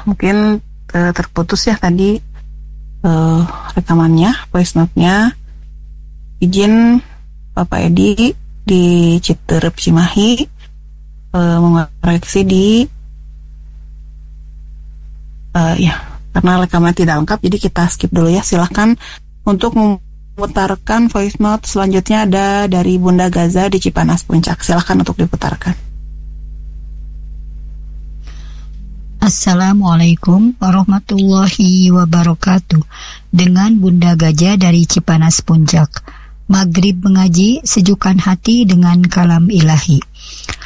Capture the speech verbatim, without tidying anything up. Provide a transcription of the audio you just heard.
mungkin uh, terputus ya tadi uh, rekamannya, voice note-nya. Izin Bapak Edi di Citerep Cimahi uh, mengoreksi di uh, ya karena rekaman tidak lengkap, jadi kita skip dulu ya. Silahkan untuk memutarkan voice note selanjutnya ada dari Bunda Gaza di Cipanas Puncak. Silahkan untuk diputarkan. Assalamualaikum warahmatullahi wabarakatuh. Dengan Bunda Gajah dari Cipanas Puncak. Maghrib mengaji, sejukkan hati dengan kalam ilahi.